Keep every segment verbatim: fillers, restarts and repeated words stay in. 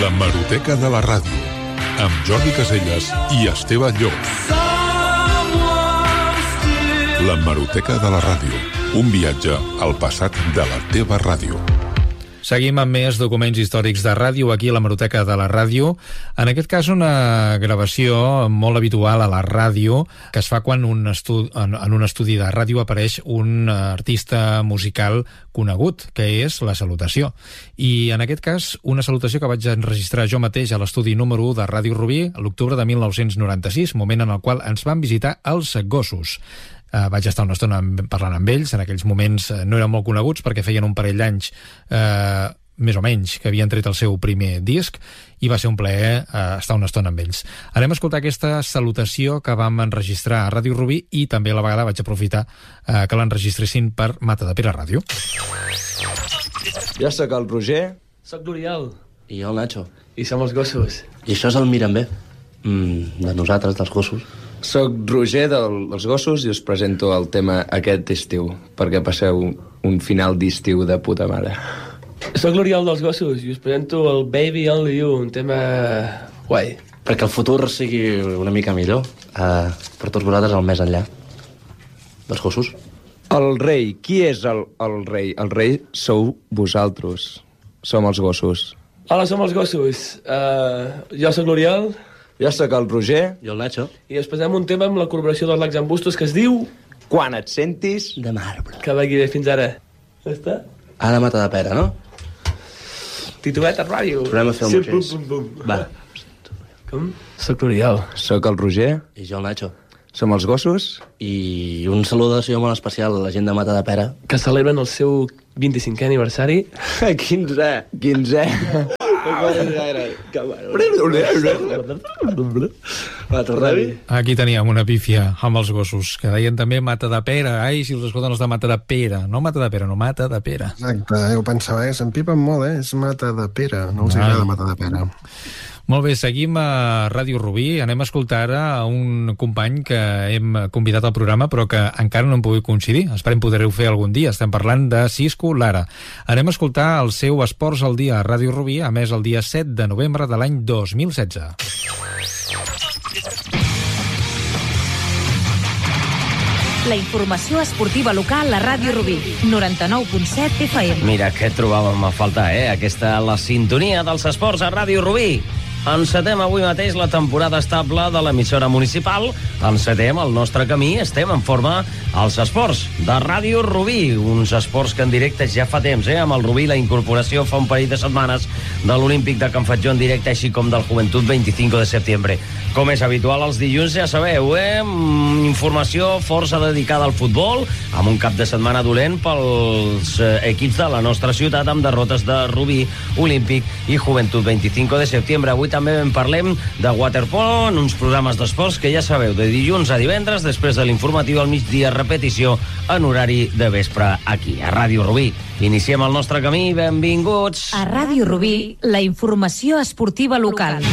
L'hemeroteca de la ràdio, amb Jordi Casellas i Esteve Llop. L'hemeroteca de la ràdio, un viatge al passat de la teva ràdio. Seguim amb més documents històrics de ràdio aquí a l'hemeroteca de la ràdio. En aquest cas una gravació molt habitual a la ràdio que es fa quan un estudi, en, en un estudi de ràdio apareix un artista musical conegut, que és la salutació. I en aquest cas una salutació que vaig enregistrar jo mateix a l'estudi número u de Ràdio Rubí a l'octubre de mil nou-cents noranta-sis, moment en el qual ens van visitar els Gossos. Uh, vaig estar una estona parlant amb ells. En aquells moments uh, no eren molt coneguts perquè feien un parell d'anys uh, més o menys que havien tret el seu primer disc i va ser un plaer uh, estar una estona amb ells. Anem a escoltar aquesta salutació que vam enregistrar a Ràdio Rubí i també a la vegada vaig aprofitar uh, que l'enregistressin per Matadepera Ràdio. Jo sóc el Roger. Soc l'Oriol. I jo el Nacho. I som els Gossos. I això és el Mirambé, mm, de nosaltres, dels Gossos. Soc Roger del, dels Gossos i us presento el tema aquest estiu, perquè passeu un, un final d'estiu de puta mare. Soc l'Oriol dels Gossos i us presento el Baby Only You, un tema guai. Perquè el futur sigui una mica millor, uh, per tots vosaltres el més enllà dels Gossos. El rei, qui és el, el rei? El rei sou vosaltres, som els Gossos. Hola, som els Gossos. Uh, jo sóc l'Oriol. Jo sóc el Roger. I el Nacho. I us presentem un tema amb la col·laboració dels Lacs Embustos que es diu... Quan et sentis... De marbre. Que vagi bé fins ara. Ja està? Ara Matadepera, no? Titulet a ràdio. Tornem a fer el Sí, mateix. bum, bum, bum. Va. Com? Soc l'Oriol. Soc el Roger. I jo el Nacho. Som els Gossos. I un salutació molt especial a la gent de Matadepera. Que celebren el seu vint-i-cinquè aniversari. quinze. quinze. Va, tornem-hi. Aquí teníem una pífia amb els Gossos, que deien també Matadepera. Ai, si els escolten els de Matadepera. No Matadepera, no Matadepera. Exacte, eh? Ho pensava, eh? S'empipen molt, eh? És Matadepera, no els Ai. agrada Matadepera. Molt bé, seguim a Ràdio Rubí. Anem a escoltar ara a un company que hem convidat al programa però que encara no hem pogut coincidir. Esperem poder-ho fer algun dia. Estem parlant de Cisco Lara. Anem a escoltar el seu Esports al dia a Ràdio Rubí, a més el dia set de novembre de l'any dos mil setze. La informació esportiva local a Ràdio Rubí, noranta-nou punt set F M. Mira, què trobàvem a faltar, eh? Aquesta, la sintonia dels esports a Ràdio Rubí. Encetem avui mateix la temporada estable de l'emissora municipal. Encetem el nostre camí. Estem en forma als esports de Ràdio Rubí. Uns esports que en directe ja fa temps, eh? Amb el Rubí, la incorporació fa un parell de setmanes de l'Olímpic de Can Fatjó en directe, així com del Joventut veinticinco de setembre. Com és habitual els dilluns, ja sabeu, eh? Informació força dedicada al futbol, amb un cap de setmana dolent pels eh, equips de la nostra ciutat, amb derrotes de Rubí, Olímpic i Joventut veinticinco de setembre. Avui també en parlem de waterpolo en uns programes d'esports que ja sabeu, de dilluns a divendres, després de l'informatiu al migdia, repetició en horari de vespre aquí, a Ràdio Rubí. Iniciem el nostre camí, benvinguts. A Ràdio Rubí, la informació esportiva local.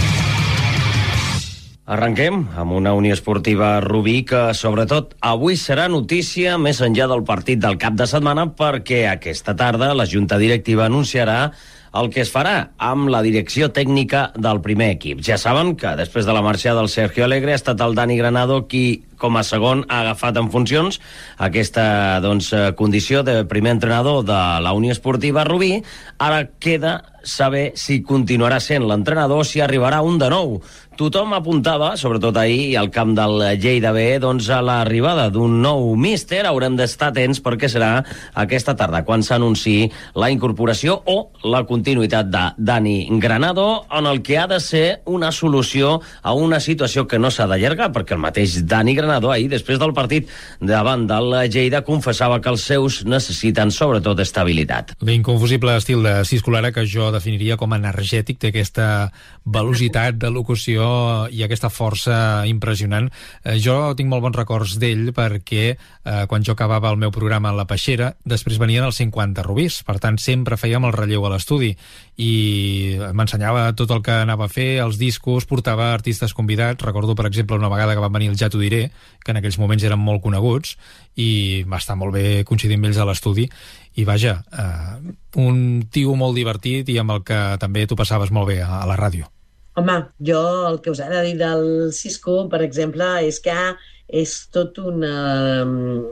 Arrenquem amb una Unió Esportiva Rubí que, sobretot, avui serà notícia més enllà del partit del cap de setmana perquè aquesta tarda la Junta Directiva anunciarà el que es farà amb la direcció tècnica del primer equip. Ja saben que després de la marxa del Sergio Alegre ha estat el Dani Granado qui, com a segon, ha agafat en funcions aquesta doncs, condició de primer entrenador de la Unió Esportiva Rubí. Ara queda saber si continuarà sent l'entrenador o si arribarà un de nou. Tothom apuntava, sobretot ahir, al camp del Lleida B, doncs a l'arribada d'un nou míster. Haurem d'estar atents perquè serà aquesta tarda quan s'anunciï la incorporació o la continuïtat de Dani Granado, en el que ha de ser una solució a una situació que no s'ha d'allargar, perquè el mateix Dani Granado ahir, després del partit davant del Lleida, confessava que els seus necessiten sobretot estabilitat. L'inconfusible estil de Cisco Lara, que jo definiria com energètic, té aquesta velocitat de locució i aquesta força impressionant. Eh, jo tinc molt bons records d'ell perquè eh, quan jo acabava el meu programa a La Peixera, després venien els cinquanta Rubís, per tant sempre fèiem el relleu a l'estudi i m'ensenyava tot el que anava a fer, els discos, portava artistes convidats. Recordo, per exemple, una vegada que van venir el Ja t'ho diré, que en aquells moments eren molt coneguts, i va estar molt bé coincidir amb ells a l'estudi, i vaja, eh, un tio molt divertit i amb el que també tu passaves molt bé a, a la ràdio. Home, jo el que us he de dir del Cisco, per exemple, és que és tot una,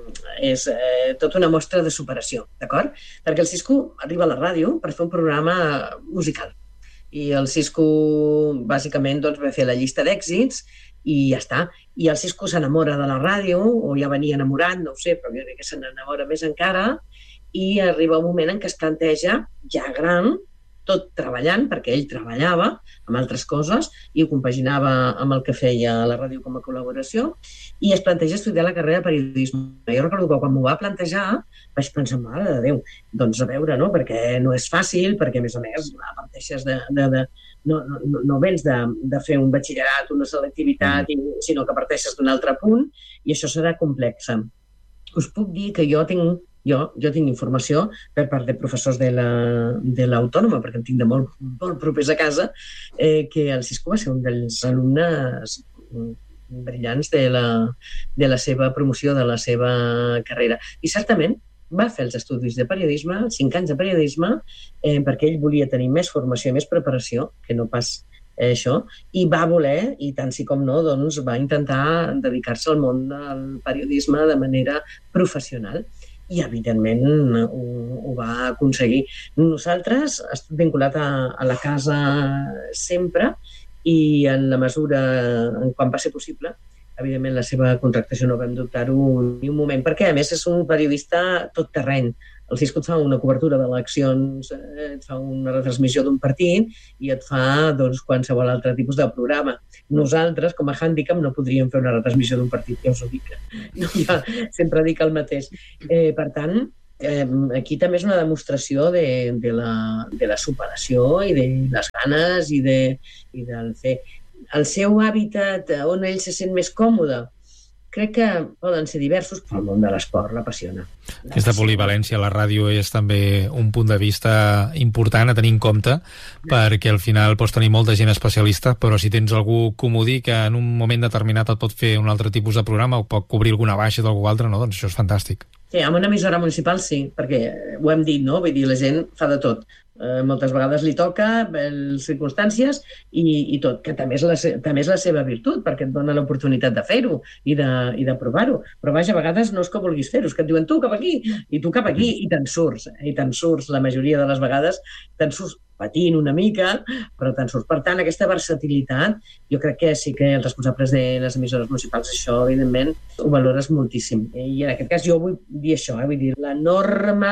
és, eh, tot una mostra de superació, d'acord? Perquè el Cisco arriba a la ràdio per fer un programa musical. I el Cisco, bàsicament, doncs, va fer la llista d'èxits i ja està. I el Cisco s'enamora de la ràdio, o ja venia enamorat, no ho sé, però jo crec que se n'enamora més encara, i arriba un moment en què es planteja, ja gran, tot treballant, perquè ell treballava amb altres coses i ho compaginava amb el que feia a la ràdio com a col·laboració, i es planteja estudiar la carrera de periodisme. Jo recordo que quan m'ho va plantejar vaig pensar, mare de Déu, doncs a veure, no? Perquè no és fàcil, perquè a més a més parteixes de... de, de no, no, no vens de, de fer un batxillerat, una selectivitat, i, sinó que parteixes d'un altre punt, i això serà complex. Us puc dir que jo tinc Jo, jo tinc informació per part de professors de l'Autònoma, perquè en tinc de molt, molt propers a casa, eh, que el Cisco va ser un dels alumnes brillants de la, de la seva promoció, de la seva carrera. I certament va fer els estudis de periodisme, cinc anys de periodisme, eh, perquè ell volia tenir més formació i més preparació, que no pas eh, això, i va voler, i tant sí com no, doncs va intentar dedicar-se al món del periodisme de manera professional. I, evidentment, ho, ho va aconseguir. Nosaltres estem vinculat a, a la casa sempre i en la mesura, en quan va ser possible, evidentment la seva contractació no vam dubtar-ho ni un moment, perquè a més és un periodista tot terreny. El Cisco et fa una cobertura d'eleccions, et fa una retransmissió d'un partit i et fa doncs, qualsevol altre tipus de programa. Nosaltres, com a hàndicap, no podríem fer una retransmissió d'un partit, ja us ho dic. No, ja sempre dic el mateix. Eh, per tant, eh, aquí també és una demostració de, de, la, de la superació i de les ganes i, de, i del fer. El seu hàbitat, on ell se sent més còmode, crec que poden ser diversos, però el món de l'esport l'apassiona. Aquesta polivalència a la ràdio és també un punt de vista important a tenir en compte, perquè al final pots tenir molta gent especialista, però si tens algú comodí que en un moment determinat et pot fer un altre tipus de programa o pot cobrir alguna baixa d'algú altre, no? Doncs això és fantàstic. Sí, amb una emissora municipal sí, perquè ho hem dit, no? Vull dir, la gent fa de tot. Eh, moltes vegades li toca, les circumstàncies i, i tot, que també és, la, també és la seva virtut, perquè et dona l'oportunitat de fer-ho i de, i de provar-ho. Però vaja, a vegades no és que vulguis fer-ho, és que et diuen tu cap aquí i tu cap aquí i te'n surts. I te'n surts, la majoria de les vegades, te'n surts patint una mica, però te'n surts. Per tant, aquesta versatilitat, jo crec que sí que els responsables de les emissores municipals això, evidentment, ho valores moltíssim. I en aquest cas jo vull dir això, eh? Vull dir, l'enorme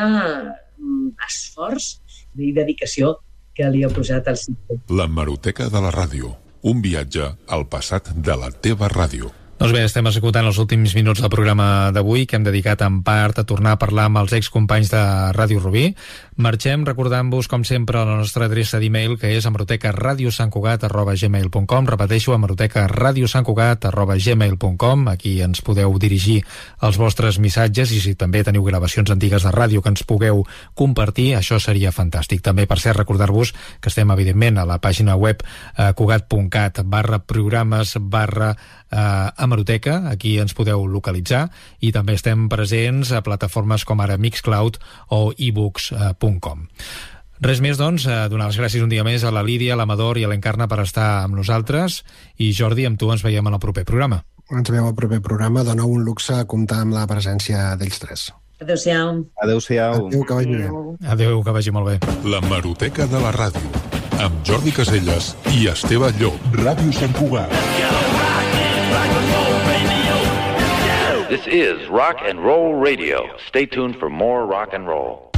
esforç i dedicació que li ha posat al Cisco. L'hemeroteca de la ràdio. Un viatge al passat de la teva ràdio. Doncs bé, estem executant els últims minuts del programa d'avui, que hem dedicat en part a tornar a parlar amb els excompanys de Ràdio Rubí. Marxem recordant-vos, com sempre, la nostra adreça d'e-mail, que és hemerotecaradiosantcugat arroba gmail punt com. Repeteixo, hemerotecaradiosantcugat arroba gmail punt com. Aquí ens podeu dirigir els vostres missatges i si també teniu gravacions antigues de ràdio que ens pugueu compartir, això seria fantàstic. També, per cert, recordar-vos que estem, evidentment, a la pàgina web eh, cugat punt cat barra programes barra eh, hemeroteca, aquí ens podeu localitzar, i també estem presents a plataformes com ara Mixcloud o ebooks punt com. Res més, doncs, donar les gràcies un dia més a la Lídia, a l'Amador i a l'Encarna per estar amb nosaltres, i Jordi, amb tu ens veiem en el proper programa. Ens veiem al proper programa, dona un luxe comptar amb la presència d'ells tres. Adéu-siau. Adéu-siau. Adéu, que vagi bé. Adéu, que vagi molt bé. L'hemeroteca de la ràdio, amb Jordi Caselles i Esteve Llop. Ràdio Sant Cugat. This is Rock and Roll Radio. Stay tuned for more rock and roll.